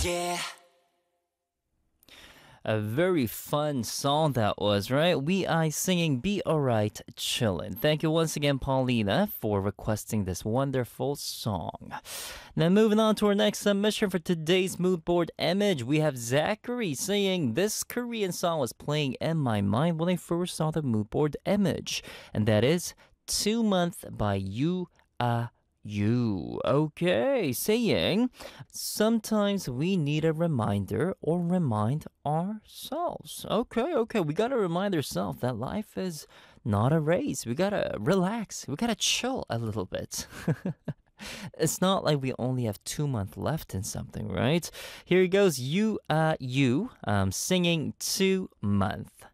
Yeah. A very fun song that was, right? We I singing Be Alright Chillin'. Thank you once again, Paulina, for requesting this wonderful song. Now, moving on to our next submission for today's mood board image, we have Zachary saying this Korean song was playing in my mind when I first saw the mood board image, and that is 2 Month by You. Okay, saying sometimes we need a reminder or remind ourselves. Okay, we gotta remind ourselves that life is not a race. We gotta relax. We gotta chill a little bit. It's not like we only have 2 months left in something, right? Here goes you, singing 2 month.